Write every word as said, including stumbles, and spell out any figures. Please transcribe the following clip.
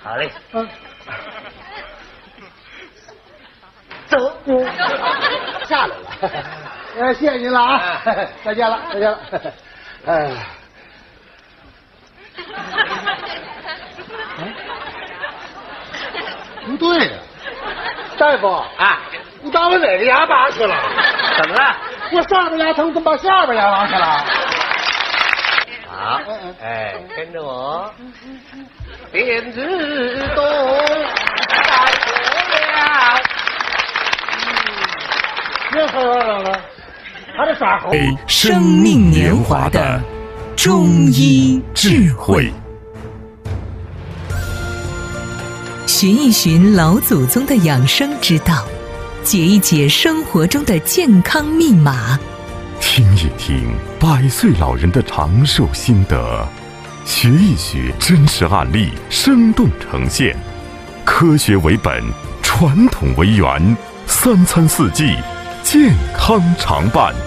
好嘞。 嗯。 走。 嗯。下来了。呃，谢谢您了啊！再见了，再见了。哎。不对呀、啊，大夫啊， 你把我哪个牙拔去了？ 怎么了？ 我上边牙疼，怎么把下边牙拔去了？ 好，哎，跟着我，天之东，在了。 别喝了了，还得耍猴。 生命年华的中医智慧。寻一寻老祖宗的养生之道，解一解生活中的健康密码， 听一听百岁老人的长寿心得，学一学真实案例生动呈现，科学为本，传统为源，三餐四季健康常伴。